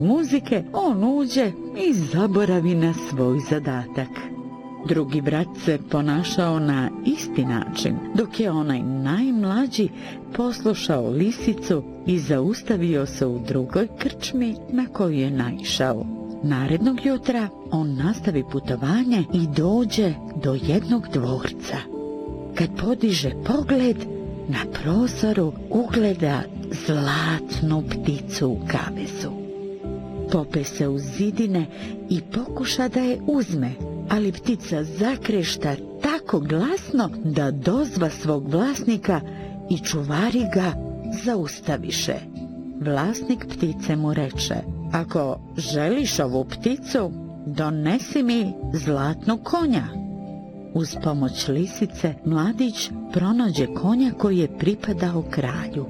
muzike, on uđe i zaboravi na svoj zadatak. Drugi brat se ponašao na isti način, dok je onaj najmlađi poslušao lisicu i zaustavio se u drugoj krčmi na koju je naišao. Narednog jutra on nastavi putovanje i dođe do jednog dvorca. Kad podiže pogled, na prozoru ugleda zlatnu pticu u kavezu. Pope se u zidine i pokuša da je uzme, ali ptica zakrešta tako glasno da dozva svog vlasnika i čuvari ga zaustaviše. Vlasnik ptice mu reče: ako želiš ovu pticu, donesi mi zlatnu konja. Uz pomoć lisice, mladić pronađe konja koji je pripadao kralju.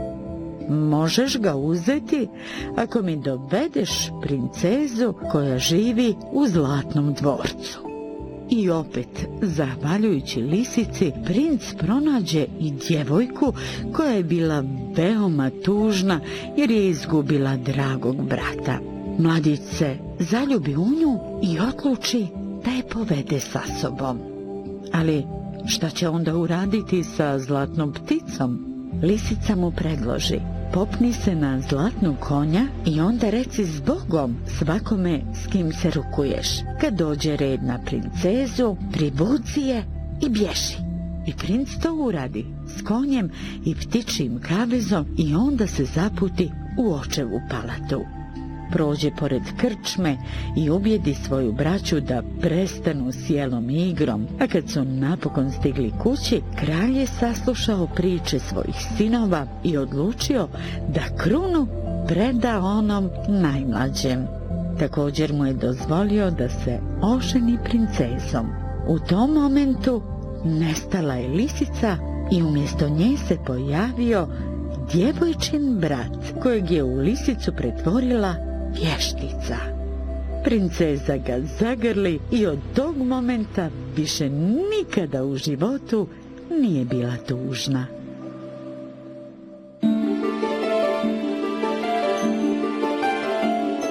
Možeš ga uzeti ako mi dovedeš princezu koja živi u zlatnom dvorcu. I opet, zahvaljujući lisici, princ pronađe i djevojku koja je bila veoma tužna jer je izgubila dragog brata. Mladić se zaljubi u nju i odluči da je povede sa sobom. Ali šta će onda uraditi sa zlatnom pticom? Lisica mu predloži: popni se na zlatnog konja i onda reci zbogom svakome s kim se rukuješ. Kad dođe red na princezu, privuci je i bježi. I princ to uradi s konjem i ptičjim kavezom i onda se zaputi u očevu palatu. Prođe pored krčme i ubijedi svoju braću da prestanu s jelom i igrom, a kad su napokon stigli kući, kralj je saslušao priče svojih sinova i odlučio da krunu preda onom najmlađem. Također mu je dozvolio da se oženi princezom. U tom momentu nestala je lisica i umjesto nje se pojavio djevojčin brat, kojeg je u lisicu pretvorila vještica. Princeza ga zagrli i od tog momenta više nikada u životu nije bila tužna.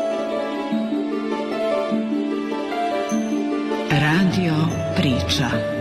Radio priča.